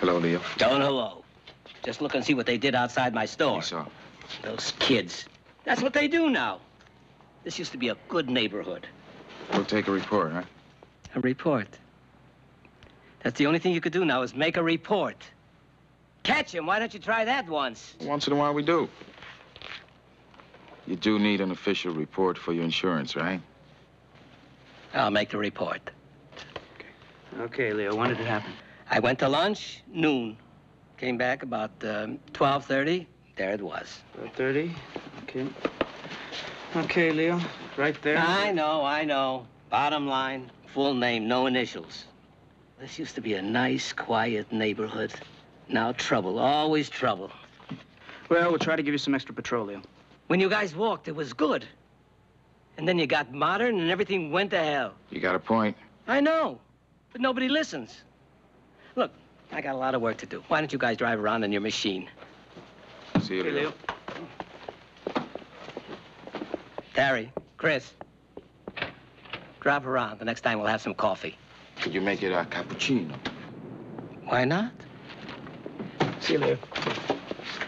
Hello, Leo. Don't hello. Just look and see what they did outside my store. You saw. Those kids. That's what they do now. This used to be a good neighborhood. We'll take a report, huh? A report? That's the only thing you could do now is make a report. Catch him. Why don't you try that once? Once in a while we do. You do need an official report for your insurance, right? I'll make the report. Okay, Leo, when did it happen? I went to lunch, noon. Came back about 12:30. There it was. 12:30? Okay. Okay, Leo, right there. I know. Bottom line, full name, no initials. This used to be a nice, quiet neighborhood. Now trouble, always trouble. Well, we'll try to give you some extra petroleum. When you guys walked, it was good. And then you got modern and everything went to hell. You got a point. I know, but nobody listens. Look, I got a lot of work to do. Why don't you guys drive around in your machine? See you, Okay, Leo. Leo. Terry, Chris, drop around. The next time we'll have some coffee. Could you make it a cappuccino? Why not? See you, Leo.